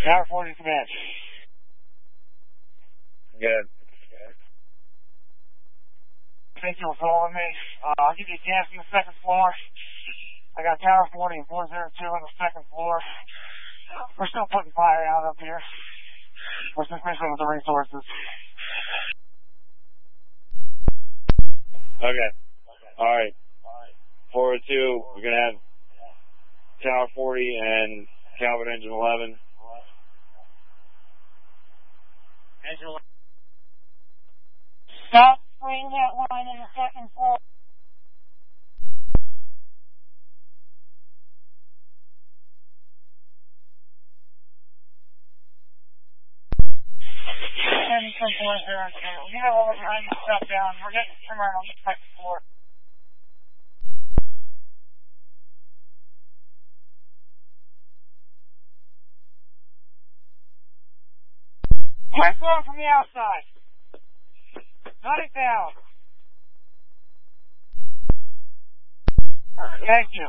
Tower 40 command. Good. Thank you for calling me. I'll give you a chance on the second floor. I got Tower 40 and 402 on the second floor. We're still putting fire out up here. We're just missing with the resources. Okay. Alright. 402, we're going to have Tower 40 and Calvert Engine 11. Engine 11. Stop bringing that line in the second floor. And some floors there. You know what we're running stuff down. We're getting trimmer on the second floor. Let's go from the outside. Cut it down. Thank you.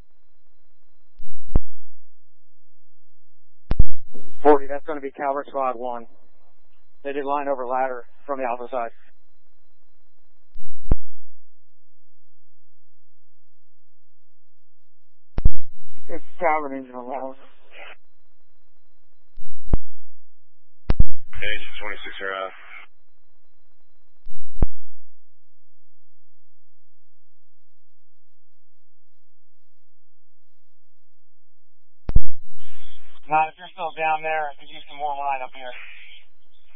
40, that's going to be Calvert Squad 1. They did line over ladder from the alpha side. It's Calvert Engine 11. Engine 26 are out. Not if you're still down there, I could use some more line up here.